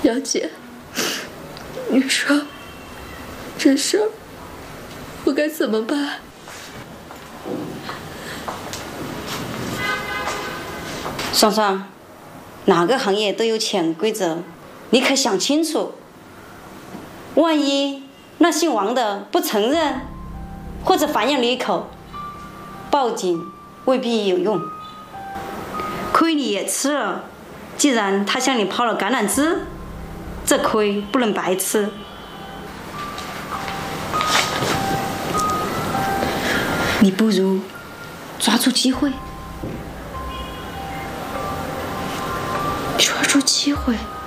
表姐，你说这事儿我该怎么办？ 双双，哪个行业都有潜规则，你可想清楚。万一那姓王的不承认，或者反咬你一口，报警未必有用。亏你也吃了，既然他向你抛了橄榄枝，这亏不能白吃。你不如抓住机会。 抓住机会。